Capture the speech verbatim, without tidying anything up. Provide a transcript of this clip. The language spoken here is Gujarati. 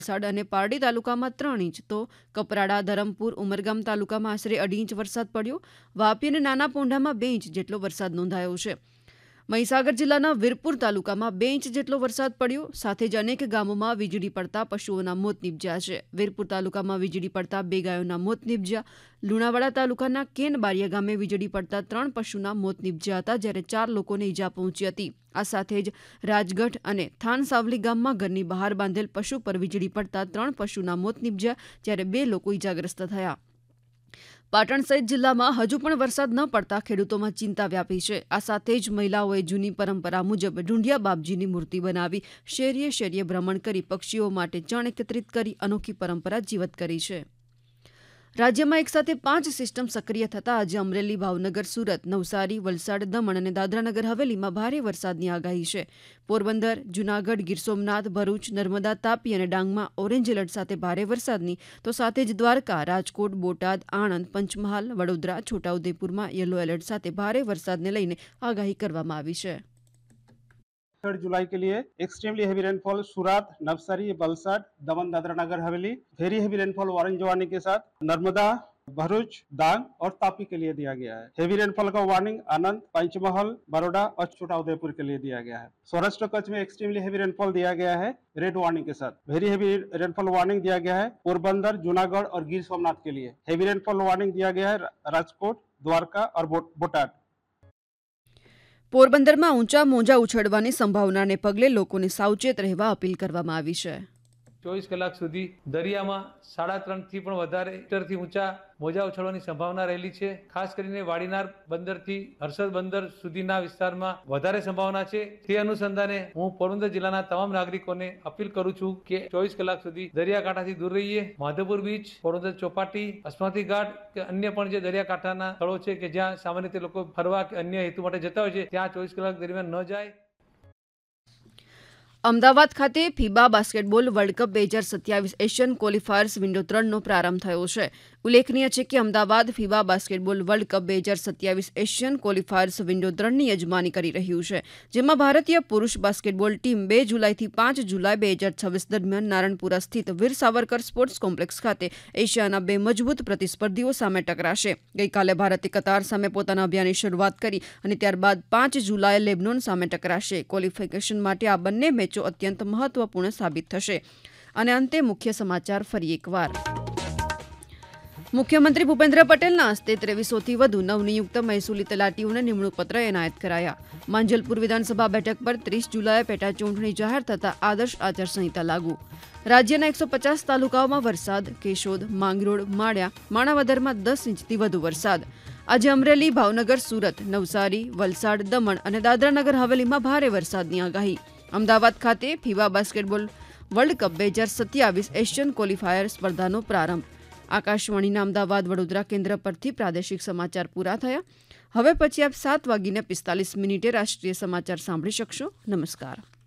વલસાડ અને પારડી તાલુકામાં ત્રણ ઇંચ તો કપરાડા, ધરમપુર, ઉમરગામ તાલુકામાં આશરે અઢી ઇંચ વરસાદ પડ્યો. વાપી અને નાના પોંઢામાં બે ઇંચ જેટલો વરસાદ નોંધાયો છે. મહીસાગર જિલ્લાના વીરપુર તાલુકામાં બે ઇંચ જેટલો વરસાદ પડ્યો. સાથે જ અનેક ગામોમાં વીજળી પડતા પશુઓના મોત નીપજ્યા છે. વીરપુર તાલુકામાં વીજળી પડતા બે ગાયોના મોત નીપજ્યા. લુણાવાડા તાલુકાના કેનબારિયા ગામે વીજળી પડતા ત્રણ પશુના મોત નીપજ્યા હતા, જ્યારે ચાર લોકોને ઈજા પહોંચી હતી. આ સાથે જ રાજગઢ અને થાનસાવલી ગામમાં ઘરની બહાર બાંધેલ પશુ પર વીજળી પડતા ત્રણ પશુના મોત નીપજ્યા, જ્યારે બે લોકો ઈજાગ્રસ્ત થયા. પાટણ સહિત જિલ્લામાં હજુ પણ વરસાદ ન પડતા ખેડૂતોમાં ચિંતા વ્યાપી છે. આ સાથે જ મહિલાઓએ જૂની પરંપરા મુજબ ઢૂંઢિયા બાપજીની મૂર્તિ બનાવી શેરીએ શેરીએ ભ્રમણ કરી પક્ષીઓ માટે ચણ એકત્રિત કરી અનોખી પરંપરા જીવત કરી છે. રાજ્યમાં એકસાથે પાંચ સિસ્ટમ સક્રિય થતાં આજે અમરેલી, ભાવનગર, સુરત, નવસારી, વલસાડ, દમણ અને દાદરાનગર હવેલીમાં ભારે વરસાદની આગાહી છે. પોરબંદર, જૂનાગઢ, ગીર સોમનાથ, ભરૂચ, નર્મદા, તાપી અને ડાંગમાં ઓરેન્જ એલર્ટ સાથે ભારે વરસાદની તો સાથે જ દ્વારકા, રાજકોટ, બોટાદ, આણંદ, પંચમહાલ, વડોદરા, છોટાઉદેપુરમાં યલો એલર્ટ સાથે ભારે વરસાદને લઈને આગાહી કરવામાં આવી છે. थर्ड जुलाई के लिए एक्सट्रीमली हेवी रेनफॉल सूरत, नवसारी, वलसाड, दमन, Dadra Nagar Haveli, very heavy rainfall orange warning के साथ नर्मदा, भरूच, डांग और तापी के लिए दिया गया है. हेवी रेनफॉल का वार्निंग आनंद, पंचमहल, बड़ौदा और छोटाउदेपुर के लिए दिया गया है. सौराष्ट्र कच्छ में एक्सट्रीमली हेवी रेनफॉल दिया गया है रेड वार्निंग के साथ. वेरी हेवी रेनफॉल वार्निंग दिया गया है पोरबंदर, जूनागढ़ और गिर सोमनाथ के लिए. हेवी रेनफॉल वार्निंग दिया गया है राजकोट, द्वारका और बोटाद. પોરબંદરમાં ઊંચા મોજા ઉછળવાની સંભાવનાને પગલે લોકોને સાવચેત રહેવા અપીલ કરવામાં આવી છે. ચોવીસ કલાક સુધી દરિયામાં સાડા ત્રણ થી પણ વધારે મીટરથી ઊંચા મોજા ઉછળવાની સંભાવના રહેલી છે. ખાસ કરીને વાડીનાર બંદરથી હર્ષદ બંદર સુધીના વિસ્તારમાં વધારે સંભાવના છે. તે અનુસંધાને હું પોરબંદર જિલ્લાના તમામ નાગરિકોને અપીલ કરું છું કે ચોવીસ કલાક સુધી દરિયાકાંઠાથી દૂર રહીએ. માધવપુર બીચ, પોરબંદર ચોપાટી, અસ્માતી ઘાટ કે અન્ય પણ જે દરિયાકાંઠાના સ્થળો છે કે જ્યાં સામાન્ય રીતે લોકો ફરવા કે અન્ય હેતુ માટે જતા હોય છે ત્યાં ચોવીસ કલાક દરમિયાન ન જાય. અમદાવાદ ખાતે ફીબા બાસ્કેટબોલ વર્લ્ડ કપ બે હજાર સત્યાવીસ એશિયન ક્વોલિફાયર્સ વિન્ડો ત્રણનો પ્રારંભ થયો છે. ઉલ્લેખનીય છે કે અમદાવાદ ફીબા બાસ્કેટબોલ વર્લ્ડ કપ બે હજાર સત્યાવીસ એશિયન ક્વોલિફાયર્સ વિન્ડો ત્રણની યજમાની કરી રહ્યું છે, જેમાં ભારતીય પુરુષ બાસ્કેટબોલ ટીમ બે જુલાઈથી પાંચ જુલાઈ બે હજાર છવ્વીસ દરમિયાન નારણપુરા સ્થિત વીર સાવરકર સ્પોર્ટ્સ કોમ્પ્લેક્સ ખાતે એશિયાના બે મજબૂત પ્રતિસ્પર્ધીઓ સામે ટકરાશે. ગઈકાલે ભારતે કતાર સામે પોતાના અભિયાનની શરૂઆત કરી અને ત્યારબાદ પાંચ જુલાઈએ લેબનોન સામે ટકરાશે. ક્વોલિફિકેશન માટે આ બંને મેચો અત્યંત મહત્વપૂર્ણ સાબિત થશે. અને અંતે મુખ્ય સમાચાર ફરી એકવાર. મુખ્યમંત્રી ભૂપેન્દ્ર પટેલના હસ્તે ત્રેવીસોથી વધુ નવનિયુક્ત મહેસૂલી તલાટીઓને નિમણૂક પત્ર એનાયત કરાયા. માંજલપુર વિધાનસભા બેઠક પર ત્રીસ જુલાઈએ પેટા ચૂંટણી જાહેર થતા આદર્શ આચારસંહિતા લાગુ. રાજ્યના એકસો પચાસ તાલુકાઓમાં વરસાદ. કેશોદ, માંગરોળ, માળિયા, માણાવદરમાં દસ ઇંચથી વધુ વરસાદ. આજે અમરેલી, ભાવનગર, સુરત, નવસારી, વલસાડ, દમણ અને દાદરાનગર હવેલીમાં ભારે વરસાદની આગાહી. અમદાવાદ ખાતે ફીબા બાસ્કેટબોલ વર્લ્ડ કપ બે હજાર સત્યાવીસ એશિયન ક્વોલિફાયર સ્પર્ધાનો પ્રારંભ. આકાશવાણીના અમદાવાદ વડોદરા કેન્દ્ર પરથી પ્રાદેશિક સમાચાર પૂરા થયા. હવે પછી આપ સાત વાગીને પિસ્તાલીસ મિનિટે રાષ્ટ્રીય સમાચાર સાંભળી શકશો. નમસ્કાર.